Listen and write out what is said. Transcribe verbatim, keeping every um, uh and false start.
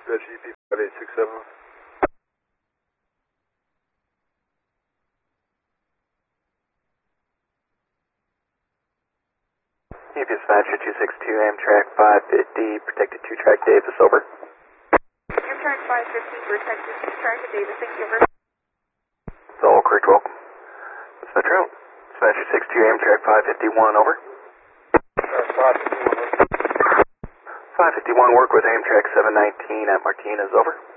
Dispatch E P five eight six seven. E P Dispatcher two six two, Amtrak five fifty, protected two track Davis, over. Amtrak five fifty, protected two track Davis, thank you, over. It's all correct, welcome. That's Metro. Dispatcher six two, Amtrak five fifty-one, over. Uh, five fifty-one. five fifty-one, work with Amtrak seven nineteen at Martinez, over.